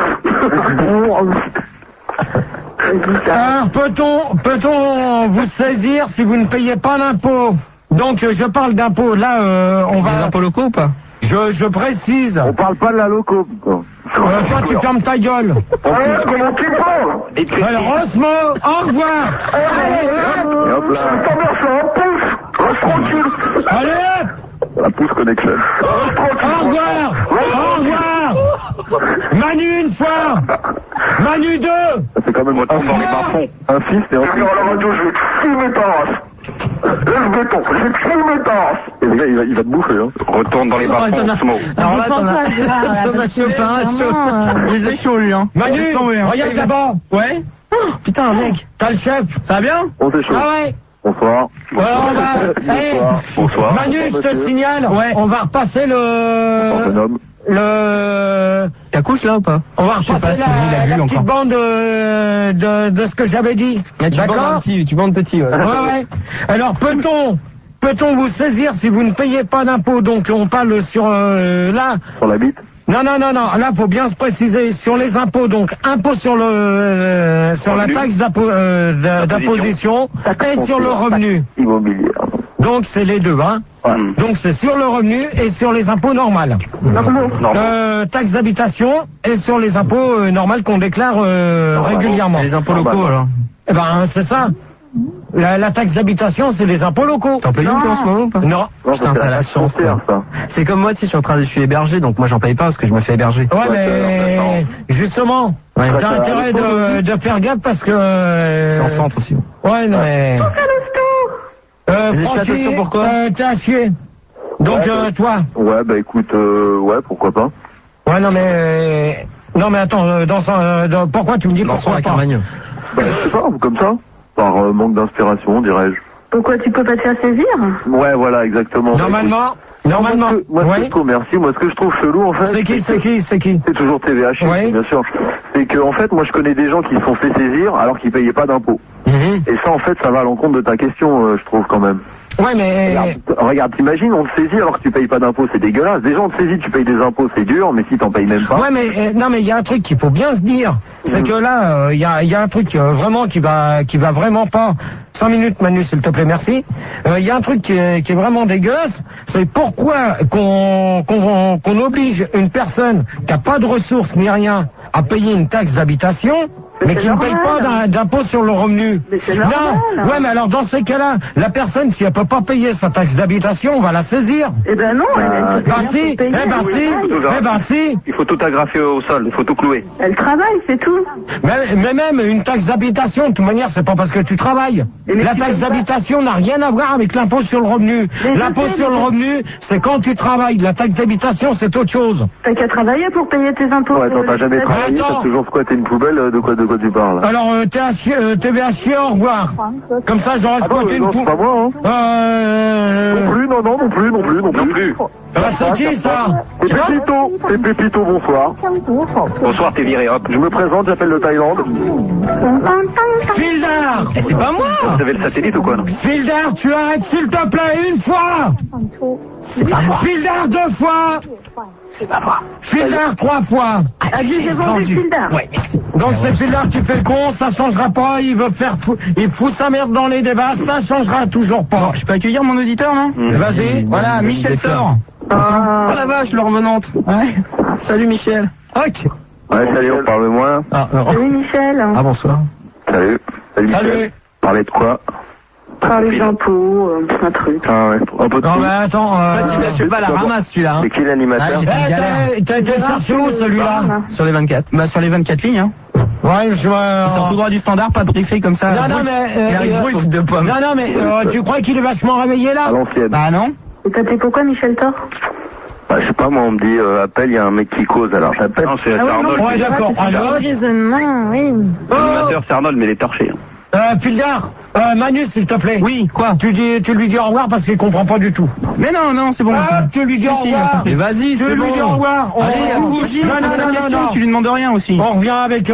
Alors, peut-on vous saisir si vous ne payez pas l'impôt? Donc, je parle d'impôt. Là, on va... Les impôts locaux ou pas? Je précise. On parle pas de la loco, putain. Toi, tu fermes ta gueule. Ouais, comment tu parles? Alors, Osmo, au revoir. Et hop là. Ta mère, c'est un pouce. Reste tranquille. Allez, hop. La pouce connection. Au revoir. Au revoir. Manu, une fois. Manu, 2. C'est quand même Retourne dans les bas-fonds. un fils et Je un vais dire à la radio, je vais te filmer ta race. Laisse béton, je vais te filmer ta race. Et le gars, il va te bouffer, hein. Retourne dans les bas-fonds, Osmo. Alors là, Défends-toi, Gérard, là, parce que vraiment, je les ai chauds, lui, hein. Manu, regarde là-bas. Ouais? Oh, putain, mec. T'as le chef. Ça va bien? On t'est chaud. Ah ouais. Bonsoir. Alors, on va... Bonsoir. Bonsoir. Manu, je te signale. Ouais. On va repasser Autonome. T'as couche là ou pas? On va Je sais pas repasser ce que lui, il a la vu petite encore. bande de ce que j'avais dit. D'accord? Tu bandes petit, ouais. Ouais. Alors, peut-on vous saisir si vous ne payez pas d'impôts? Donc, on parle sur là. Sur la bite. Non. Là, faut bien se préciser sur les impôts. Donc, impôt sur sur la taxe d'imposition et sur le revenu. Immobilière. Donc, c'est les deux, hein. Ouais. Donc, c'est sur le revenu et sur les impôts normales. Taxe d'habitation et sur les impôts normales qu'on déclare régulièrement. Les impôts locaux, alors. Eh ben, c'est ça. La taxe d'habitation, c'est les impôts locaux. T'en payes une en ce moment ou pas? Non. Putain, t'as la chance, ça. C'est comme moi, tu sais, je suis hébergé, donc moi j'en paye pas parce que je me fais héberger. Ouais, mais justement, Ouais. t'as intérêt de faire gaffe parce que... Je suis en centre aussi. Ouais, non, mais... Les Francky, exploitations, pourquoi t'es à chier. Donc, toi... Ouais, bah écoute, ouais, pourquoi pas. Ouais, non, mais... Non, mais attends, pourquoi tu me dis pourquoi pas? Bah, je sais pas, comme ça. Par manque d'inspiration, dirais-je. Pourquoi tu peux pas te faire saisir? Ouais, voilà, exactement. Normalement, Moi, ce que oui. je trouve, merci. Moi, ce que je trouve chelou, en fait. C'est qui C'est toujours TVH, Oui. bien sûr. C'est que, en fait, moi, je connais des gens qui se sont fait saisir alors qu'ils payaient pas d'impôts. Et ça, en fait, ça va à l'encontre de ta question, je trouve, quand même. Ouais, mais... Regarde, t'imagines, on te saisit alors que tu payes pas d'impôts, c'est dégueulasse. Déjà, on te saisit, tu payes des impôts, c'est dur, mais si t'en payes même pas... Ouais, mais non, mais il y a un truc qu'il faut bien se dire, c'est que là, il y a un truc vraiment qui va vraiment pas. 5 minutes, Manu, s'il te plaît, merci. Il y a un truc qui est vraiment dégueulasse, c'est pourquoi qu'on oblige une personne qui a pas de ressources ni rien à payer une taxe d'habitation, mais qui ne paye pas d'impôt sur le revenu. Mais c'est normal. Non, ouais, mais alors dans ces cas-là, la personne, si elle peut pas payer sa taxe d'habitation, on va la saisir. Eh ben non, Si. Il faut tout agrafer au sol, il faut tout clouer. Elle travaille, c'est tout. Mais même une taxe d'habitation, de toute manière, c'est pas parce que tu travailles. La taxe d'habitation n'a rien à voir avec l'impôt sur le revenu. L'impôt sur le revenu, c'est quand tu travailles. La taxe d'habitation, c'est autre chose. T'as qu'à travailler pour payer tes impôts. Ouais, t'as jamais travaillé, Attends. t'as toujours squatté une poubelle, de quoi tu parles? Alors, TVH, au revoir. Comme ça, j'aurais squatté une non, c'est pas moi, hein. Non plus, non plus. C'est qui, ça? C'est Pépito, bonsoir. Bonsoir, t'es viré, hop. Je me présente, j'appelle le Thaïlande. Fildar! C'est pas moi! Vous avez le satellite ou quoi, non? Fildar, tu arrêtes, s'il te plaît, une fois! C'est pas moi! Fildar, 2 fois! C'est pas moi! Fildar, 3 fois! J'ai vendu Fildar. Ouais, merci. Donc c'est Fildar qui fait le con, ça changera pas, il fout sa merde dans les débats, ça changera toujours pas. Je peux accueillir mon auditeur, non? Vas-y. Voilà, Michel Thor. Oh la vache, leur revenante. Ouais. Salut Michel. Ok. Ouais, salut, on parle moins. Salut Michel. Ah, bonsoir. Salut. Salut. Parler de quoi? Parler des impôts, un truc. Ah ouais, un peu de Non tout. mais attends, Je sais pas, la ramasse celui-là. C'est qui l'animateur? t'as été chercher où celui-là? Sur les 24. Bah, sur les 24 lignes, hein. Ouais, je vois. Ils sont tout droit du standard, pas briefé comme ça. Non, mais brut de pommes. Non, mais tu crois qu'il est vachement réveillé À là? l'ancienne. Bah, non. Et t'appelais pourquoi Michel Thor? Bah, je sais pas, moi, on me dit, appelle, il y a un mec qui cause, alors j'appelle. Non, c'est Arnold. Ouais, d'accord. Alors, raisonnement, oui. L'animateur, c'est Arnold, mais il est torché. Fildar, Manu, s'il te plaît. Oui, quoi? Tu lui dis au revoir parce qu'il comprend pas du tout. Mais non, c'est bon. Tu lui dis au revoir. Mais vas-y, c'est bon. Tu lui dis au revoir. Non, tu lui demandes rien aussi. On revient avec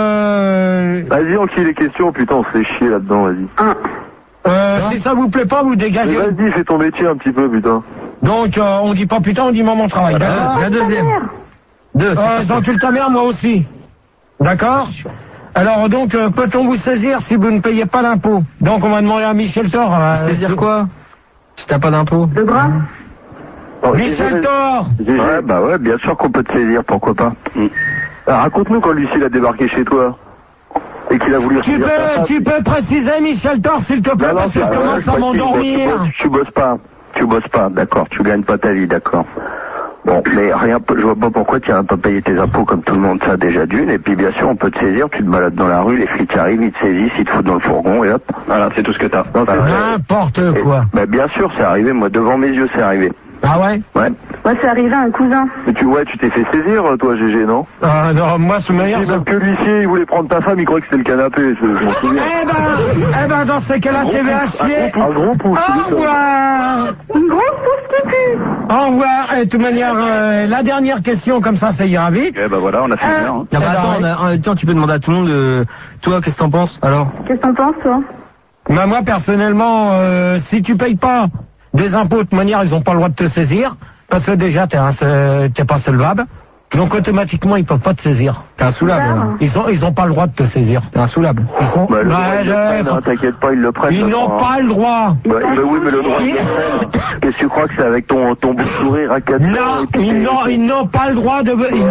Vas-y, on les questions, putain, on se fait chier là-dedans, vas-y. Si ça vous plaît pas, vous dégagez. Vas-y, fais ton métier un petit peu, putain. Donc, on dit pas putain, on dit maman travail. D'accord. La deuxième. J'encule ta mère, moi aussi. D'accord. Alors donc, peut-on vous saisir si vous ne payez pas d'impôt? Donc on va demander à Michel Thor. Saisir quoi? Si t'as pas d'impôt. Le bras. Michel Thor. Ouais, bah ouais, bien sûr qu'on peut te saisir, pourquoi pas. Alors, raconte-nous quand Lucille a débarqué chez toi. Et qu'il a voulu... Tu peux préciser, Michel Thor, s'il te plaît, parce que je commence à m'endormir. Tu bosses pas, d'accord, tu gagnes pas ta vie, d'accord. Bon, mais rien, je vois pas pourquoi tu n'as pas payé tes impôts comme tout le monde, ça déjà d'une, et puis bien sûr on peut te saisir, tu te balades dans la rue, les flics arrivent, ils te saisissent, ils te foutent dans le fourgon, et hop, voilà, c'est tout ce que t'as. N'importe quoi. Bah bien sûr, c'est arrivé, moi devant mes yeux c'est arrivé. Ah ouais? Ouais. Moi, c'est arrivé à un cousin. Mais tu t'es fait saisir, toi, GG, non? Ah non, moi, ce meilleur... Même que l'huissier, il voulait prendre ta femme, il croyait que c'était le canapé, je m'en souviens. Eh ben, dans ces cas-là, t'es à chier. Un gros pouce. Au revoir. Une grosse pouce qui pue. Au revoir. Et de toute manière, la dernière question, comme ça ira vite. Eh ben voilà, on a fait bien. Non, mais attends, en même temps, tu peux demander à tout le monde, toi, qu'est-ce que t'en penses, alors? Qu'est-ce que t'en penses, toi? Bah, moi, personnellement, si tu payes pas des impôts, de toute manière, ils ont pas le droit de te saisir. Parce que déjà, t'es pas solvable. Donc, automatiquement, ils peuvent pas te saisir. T'es insoulable. Ils ont pas le droit de te saisir. T'es insoulable. Ils sont... Bah, t'inquiète pas, ils le prennent. Ils n'ont pas le droit. Bah oui, mais le droit, qu'est-ce que tu crois que c'est avec ton bout de sourire à 4 Non, ils n'ont pas le droit de...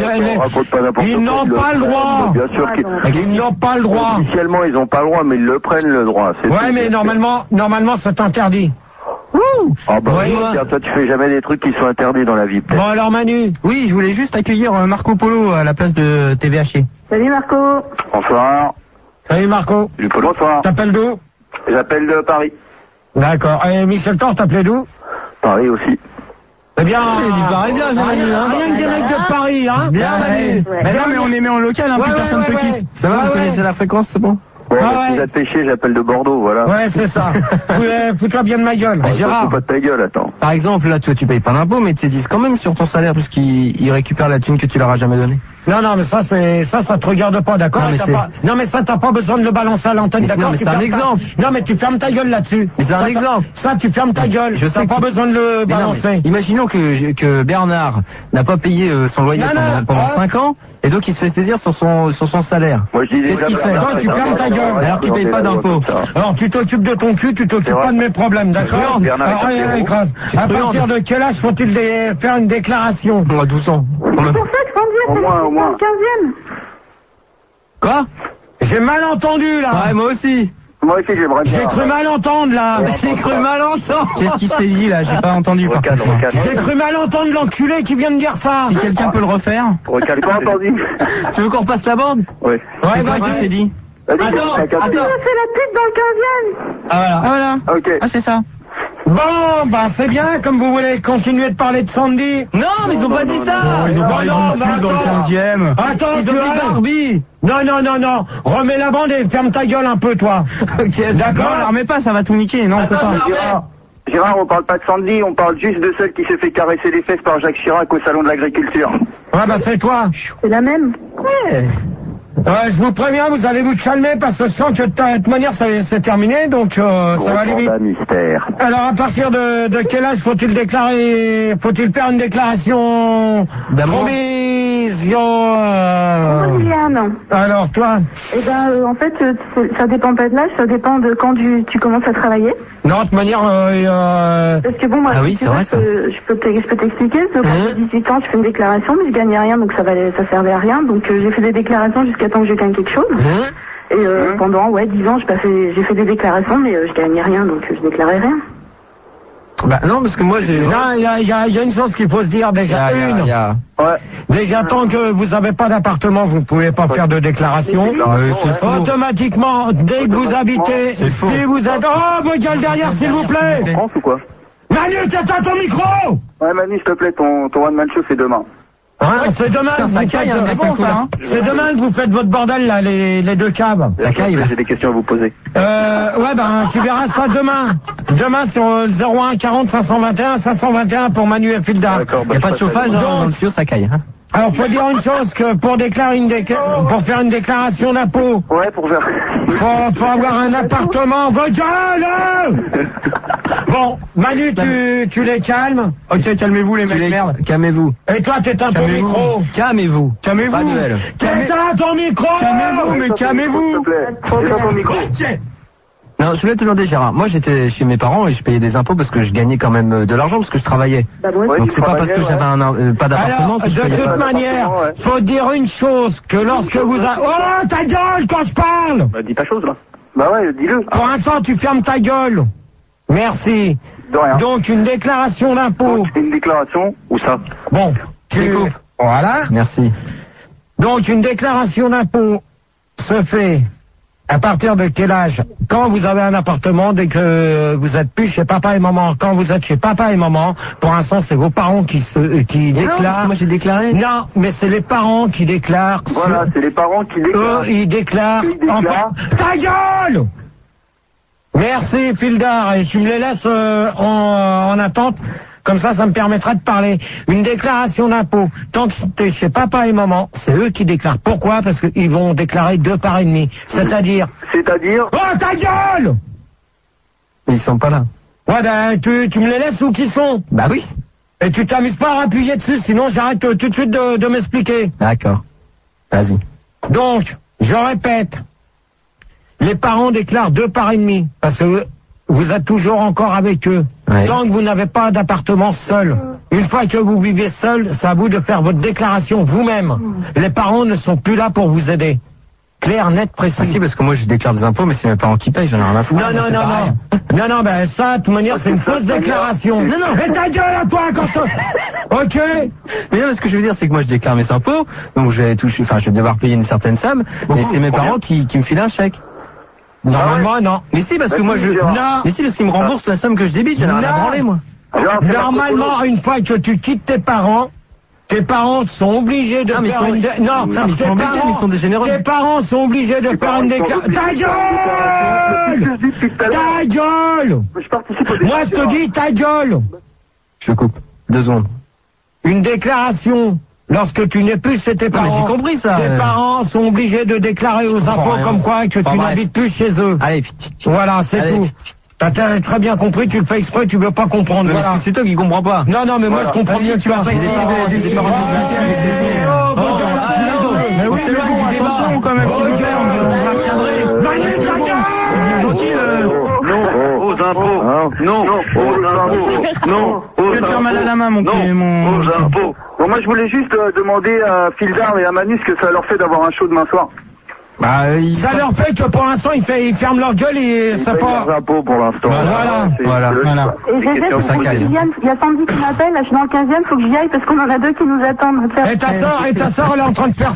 Ils n'ont pas le droit. Bien sûr qu'ils n'ont pas le droit. Officiellement, ils n'ont pas le droit, mais ils le prennent le droit. Ouais, mais normalement, c'est interdit. Ah bah oui, toi tu fais jamais des trucs qui sont interdits dans la vie. Bon alors Manu. Oui, je voulais juste accueillir Marco Polo à la place de TVH. Salut Marco. Bonsoir. Salut Marco. Bonsoir. T'appelles d'où? J'appelle de Paris. D'accord. Et Michel Thor, t'appelais d'où? Paris aussi. Eh bien, c'est du parisien, rien que direct de Paris, hein. Bien, Manu. Mais non, mais on les met en local, hein, plus personne ne quitte. Ça va, vous connaissez la fréquence, c'est bon? Bon, si t'as péché, j'appelle de Bordeaux, voilà. Ouais, c'est ça. Fous-toi bien de ma gueule. Gérard. Pas de ta gueule, attends. Par exemple, là, toi, tu payes pas d'impôts, mais tu saisisses quand même sur ton salaire, puisqu'ils récupèrent la thune que tu leur as jamais donnée. Non, mais ça te regarde pas, d'accord? Non, mais ça, t'as pas besoin de le balancer à l'antenne, d'accord? Non, mais c'est un exemple. Non, mais tu fermes ta gueule là-dessus. Mais c'est un exemple. Ça, tu fermes ta guelle. Je sais pas besoin de le balancer. Imaginons que Bernard n'a pas payé son loyer pendant 5 ans, et donc il se fait saisir sur son salaire. Moi, je dis qu'est-ce qu'il fait? Toi, tu fermes ta gueule. Alors qu'il paye pas d'impôts. Alors, tu t'occupes de ton cul, tu t'occupes pas de mes problèmes, d'accord? Alors, écrase. À partir de quel âge faut-il faire une déclaration? À 12 ans. C'est pour ça que Sandy, au moins. le 15e. Quoi? J'ai mal entendu, là. Ouais, moi aussi. Moi aussi, j'aimerais bien. J'ai cru mal entendre, là. J'ai cru mal entendre. Qu'est-ce qui s'est dit, là? J'ai pas entendu. J'ai cru mal entendre l'enculé qui vient de dire ça. Si quelqu'un peut le refaire. J'ai pas entendu. Tu veux qu'on repasse la bande? Oui. Ouais, vas-y. C'est dit. Attends. C'est la pute dans le 15e. Ah, voilà. Ok. Ah, c'est ça. Bon, bah c'est bien, comme vous voulez continuer de parler de Sandy. Non, mais ils ont pas dit ça. Ils ont parlé de dans le 15e. Attends, ils ont dit Barbie. Non. Remets la bande et ferme ta gueule un peu, toi. Ok, d'accord. Non, la remets pas, ça va tout niquer. Non, on peut pas. Gérard, on parle pas de Sandy, on parle juste de celle qui s'est fait caresser les fesses par Jacques Chirac au salon de l'agriculture. Ouais, bah c'est toi. C'est la même. Ouais. Ouais, je vous préviens, vous allez vous calmer parce que je sens que de toute manière c'est terminé, donc ça va aller vite. Mystère. Alors à partir de quel âge faut-il faire une déclaration provision Liliane. Alors toi? Eh ben en fait ça dépend pas de l'âge, ça dépend de quand tu commences à travailler. Non, de toute manière parce que bon moi c'est vrai, ça. je peux t'expliquer, quand j'ai 18 ans je fais une déclaration mais je gagnais rien donc ça servait à rien, donc j'ai fait des déclarations jusqu'à temps que je gagne quelque chose. Et pendant 10 ans j'ai fait des déclarations mais je gagnais rien donc je déclarais rien. Bah non, parce que moi j'ai... Non, il y a une chose qu'il faut se dire déjà. Ouais. Déjà, tant que vous n'avez pas d'appartement, vous ne pouvez pas faire de déclaration. Automatiquement, dès que vous habitez, si vous êtes... Oh, vos gueules derrière, s'il vous plaît. France ou quoi? Manu, t'éteins ton micro. Ouais, Manu, s'il te plaît, ton one-man show, c'est demain. C'est demain. Putain, ça caille, c'est demain que vous faites votre bordel là, les deux caves. Ça caille, j'ai des questions à vous poser. Tu verras ça demain. Demain sur le 01 40 521 521 pour Manu et Filda. Il n'y a pas de chauffage dans le tuyau, ça caille. Alors, faut dire une chose, que pour déclarer pour faire une déclaration d'impôt. Ouais, pour faire. Faut avoir un appartement. Bon, Manu, tu les calmes. Ok, calmez-vous les mecs, merde. Calmez-vous. Et toi, t'éteins ton micro. Calmez-vous. Calmez-vous. Pas de duel. T'éteins ton micro. Calmez-vous, mais calmez-vous. S'il te plaît. Éteins ton micro. Non, je voulais te demander, Gérard. Moi, j'étais chez mes parents et je payais des impôts parce que je gagnais quand même de l'argent parce que je travaillais. Donc c'est pas parce que j'avais pas d'appartement que je payais. De toute manière, faut dire une chose, que lorsque vous Oh, ta gueule quand je parle. Bah, dis pas chose, là. Bah ouais, dis-le. Pour l'instant, tu fermes ta gueule. Merci. De rien. Donc, une déclaration d'impôt. Une déclaration. Où ça? Bon, tu coupes. Voilà. Merci. Donc, une déclaration d'impôt se fait à partir de quel âge? Quand vous avez un appartement, dès que vous êtes plus chez papa et maman. Quand vous êtes chez papa et maman, pour l'instant, c'est vos parents qui déclarent. Non, moi j'ai déclaré. Non, mais c'est les parents qui déclarent. Voilà, c'est les parents qui déclarent. Eux, ils déclarent. Ta gueule! Merci, Fildar, et tu me les laisses en attente. Comme ça me permettra de parler. Une déclaration d'impôt. Tant que t'es chez papa et maman, c'est eux qui déclarent. Pourquoi? Parce qu'ils vont déclarer 2 parts et demi. C'est-à-dire... Oh, ta gueule! Ils sont pas là. Ouais, ben, tu me les laisses où qu'ils sont? Bah oui. Et tu t'amuses pas à appuyer dessus, sinon j'arrête tout de suite de m'expliquer. D'accord. Vas-y. Donc, je répète. Les parents déclarent 2 parts et demi. Parce que vous êtes toujours encore avec eux. Ouais. Tant que vous n'avez pas d'appartement seul. Une fois que vous vivez seul, c'est à vous de faire votre déclaration vous-même. Les parents ne sont plus là pour vous aider. Clair, net, précis. Ah si, parce que moi je déclare des impôts, mais c'est mes parents qui payent, j'en ai rien à foutre. Non, ben ça, de toute manière, c'est une fausse déclaration. Non. Et ta gueule à toi, quand Ok. Mais non, ce que je veux dire, c'est que moi je déclare mes impôts, donc je vais devoir payer une certaine somme, mais c'est mes parents qui me filent un chèque. Normalement, non. Mais si, parce que moi je... Non. Mais si, parce qu'ils me remboursent la somme que je débite, j'en ai rien à branler, moi. Normalement, une fois que tu quittes tes parents sont obligés de faire une... Non, mais ils sont obligés, mais ils sont des généreux. Tes parents sont obligés de faire une déclaration... Ta gueule! Moi, je te dis ta gueule! Je coupe. 2 secondes. Une déclaration... Lorsque tu n'es plus chez tes parents, j'ai compris ça. Tes parents sont obligés de déclarer aux impôts comme quoi que tu n'habites plus chez eux. Allez, voilà, c'est tout. T'as très bien compris, tu le fais exprès, tu veux pas comprendre. Voilà. C'est toi qui comprends pas. Non, mais moi je comprends bien que tu vas pas Bon, moi je voulais juste demander à Fildar et à Manu ce que ça leur fait d'avoir un show demain soir. Ça leur fait que pour l'instant ils ferment leur gueule et ça part. Impôts pour l'instant. Voilà. Et il y a Sandy qui m'appelle, là je suis dans le 15e, faut que j'y aille parce qu'on en a 2 qui nous attendent. Et ta sœur elle est en train de faire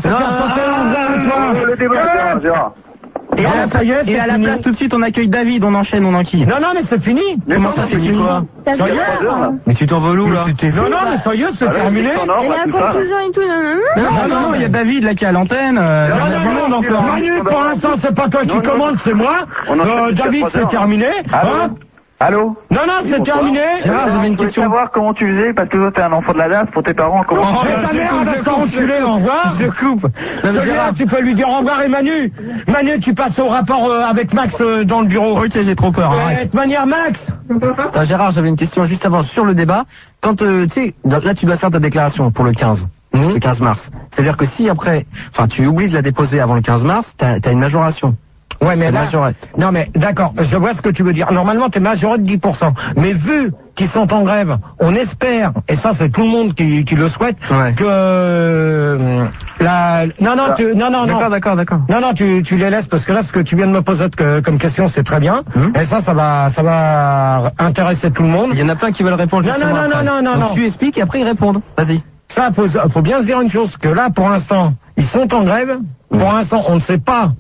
le débat, Gérard. Et à la place tout de suite on accueille David, on enchaîne, on enquille. Non, mais c'est fini. Comment ça c'est fini quoi? Sérieux? Mais tu t'envoles où là? Non, mais sérieux, c'est terminé. Et la conclusion et tout, non, il y a David là qui est à l'antenne. Non, Manu, pour l'instant c'est pas toi qui commande, c'est moi. David, c'est terminé. Allô? Non, c'est terminé. Gérard, j'avais une question. Je voulais savoir comment tu faisais, parce que toi t'es un enfant de la DAS, pour tes parents, comment tu ta mère, d'accord, enculé, au revoir. Je coupe. Gérard, tu peux lui dire au revoir et Manu, tu passes au rapport avec Max dans le bureau. Ok, j'ai trop peur. De toute manière, Max. Gérard, j'avais une question juste avant sur le débat. Quand, tu sais, là tu dois faire ta déclaration pour le 15. Le 15 mars. C'est-à-dire que si après, tu oublies de la déposer avant le 15 mars, t'as une majoration. Ouais, mais là, non, mais d'accord, je vois ce que tu veux dire. Normalement, t'es majoré de 10%. Mais vu qu'ils sont en grève, on espère, et ça, c'est tout le monde qui le souhaite, que D'accord. Non, tu les laisses parce que là, ce que tu viens de me poser comme question, c'est très bien. Et ça va intéresser tout le monde. Il y en a plein qui veulent répondre. Non. Tu expliques et après ils répondent. Vas-y. Ça, faut bien se dire une chose, que là, pour l'instant, ils sont en grève. Pour l'instant, on ne sait pas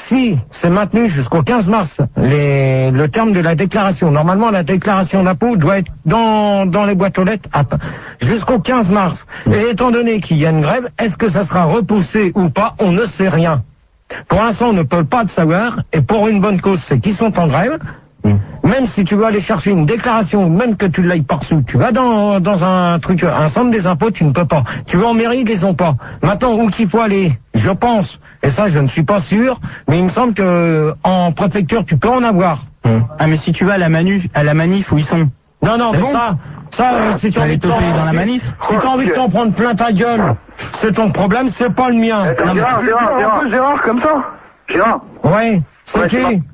si c'est maintenu jusqu'au 15 mars, le terme de la déclaration, normalement la déclaration d'impôt doit être dans les boîtes aux lettres jusqu'au 15 mars. Et étant donné qu'il y a une grève, est-ce que ça sera repoussé ou pas? On ne sait rien. Pour l'instant, on ne peut pas le savoir, et pour une bonne cause, c'est qu'ils sont en grève. Même si tu veux aller chercher une déclaration, même que tu l'ailles partout, tu vas dans un centre des impôts, tu ne peux pas. Tu vas en mairie, ils les ont pas. Maintenant, où qu'il faut aller, je pense, et ça je ne suis pas sûr, mais il me semble que en préfecture, tu peux en avoir. Ah, mais si tu vas à la manif où ils sont. Non, mais si tu as envie de dans la manif. Si tu as envie de t'en prendre plein ta gueule, c'est ton problème, c'est pas le mien. Gérard, comme ça. Gérard. Ouais, c'est qui?